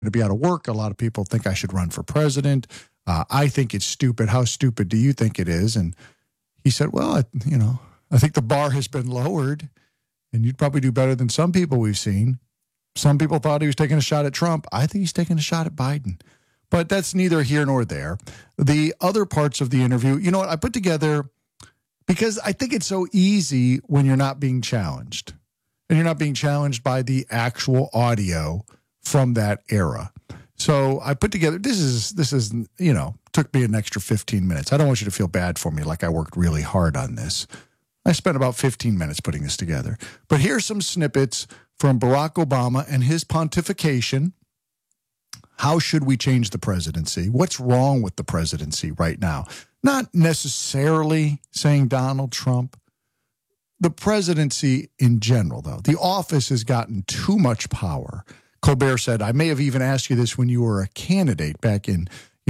to be out of work. A lot of people think I should run for president. I think it's stupid. How stupid do you think it is? And he said, well, I think the bar has been lowered, and you'd probably do better than some people we've seen. Some people thought he was taking a shot at Trump. I think he's taking a shot at Biden. But that's neither here nor there. The other parts of the interview, you know what, I put together because I think it's so easy when you're not being challenged. And you're not being challenged by the actual audio from that era. So I put together, this is took me an extra 15 minutes. I don't want you to feel bad for me like I worked really hard on this. I spent about 15 minutes putting this together. But here's some snippets from Barack Obama and his pontification. How should we change the presidency? What's wrong with the presidency right now? Not necessarily saying Donald Trump. The presidency in general, though. The office has gotten too much power. Colbert said, I may have even asked you this when you were a candidate back in,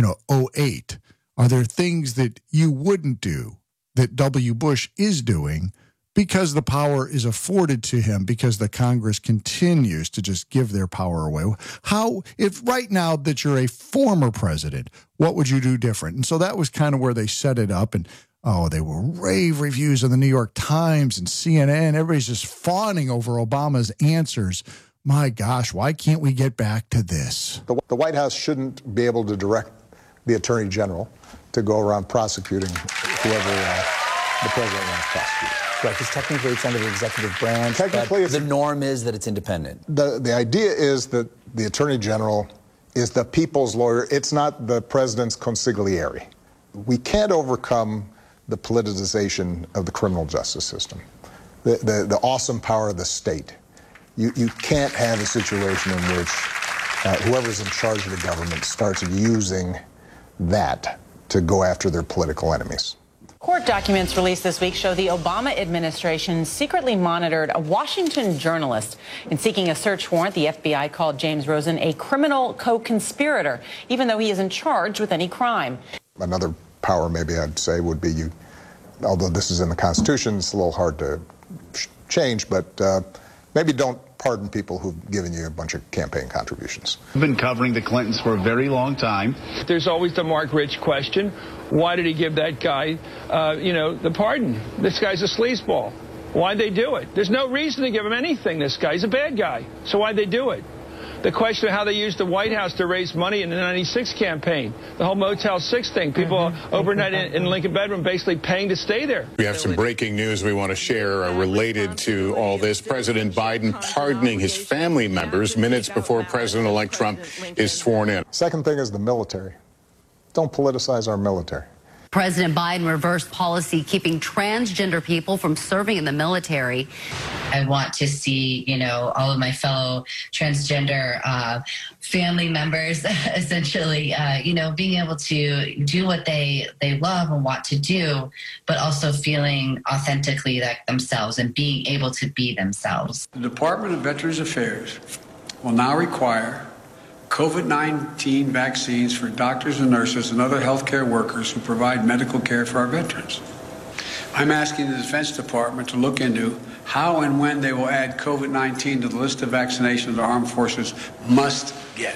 2008. Are there things that you wouldn't do that W. Bush is doing because the power is afforded to him because the Congress continues to just give their power away? How, if right now that you're a former president, what would you do different? And so that was kind of where they set it up. And, they were rave reviews in the New York Times and CNN. Everybody's just fawning over Obama's answers. My gosh, why can't we get back to this? The White House shouldn't be able to direct the Attorney General to go around prosecuting whoever the president wants prosecuted. Right, because technically it's under the executive branch. Technically, the norm is that it's independent. The idea is that the Attorney General is the people's lawyer. It's not the president's consigliere. We can't overcome the politicization of the criminal justice system, the awesome power of the state. You can't have a situation in which whoever's in charge of the government starts using that to go after their political enemies. Court documents released this week show the Obama administration secretly monitored a Washington journalist. In seeking a search warrant, the FBI called James Rosen a criminal co-conspirator, even though he isn't charged with any crime. Another power, maybe I'd say, would be although this is in the Constitution, it's a little hard to change, but maybe don't pardon people who've given you a bunch of campaign contributions. I've been covering the Clintons for a very long time. There's always the Mark Rich question. Why did he give that guy, the pardon? This guy's a sleazeball. Why'd they do it? There's no reason to give him anything, this guy. He's a bad guy. So why'd they do it? The question of how they used the White House to raise money in the 96 campaign, the whole Motel 6 thing, people overnight in Lincoln bedroom basically paying to stay there. We have some breaking news we want to share related to all this. President Biden pardoning his family members minutes before President-elect Trump is sworn in. Second thing is the military. Don't politicize our military. President Biden reversed policy keeping transgender people from serving in the military. I want to see, all of my fellow transgender family members essentially, being able to do what they love and want to do, but also feeling authentically like themselves and being able to be themselves. The Department of Veterans Affairs will now require COVID-19 vaccines for doctors and nurses and other healthcare workers who provide medical care for our veterans. I'm asking the Defense Department to look into how and when they will add COVID-19 to the list of vaccinations the armed forces must get.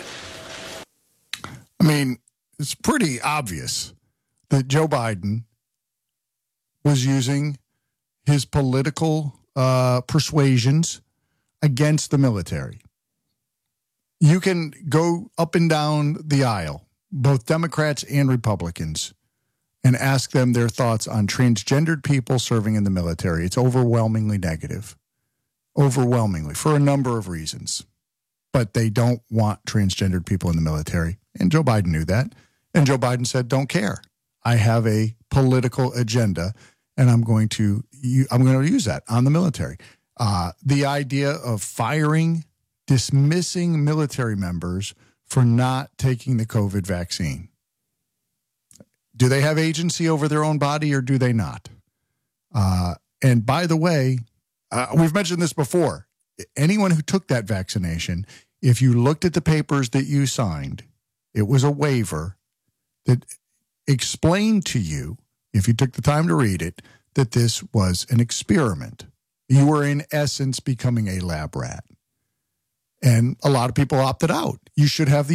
I mean, it's pretty obvious that Joe Biden was using his political persuasions against the military. You can go up and down the aisle, both Democrats and Republicans, and ask them their thoughts on transgendered people serving in the military. It's overwhelmingly negative. Overwhelmingly, for a number of reasons. But they don't want transgendered people in the military. And Joe Biden knew that. And Joe Biden said, don't care. I have a political agenda, and I'm going to use that on the military. The idea of dismissing military members for not taking the COVID vaccine. Do they have agency over their own body or do they not? And by the way, we've mentioned this before. Anyone who took that vaccination, if you looked at the papers that you signed, it was a waiver that explained to you, if you took the time to read it, that this was an experiment. You were in essence becoming a lab rat. And a lot of people opted out. You should have the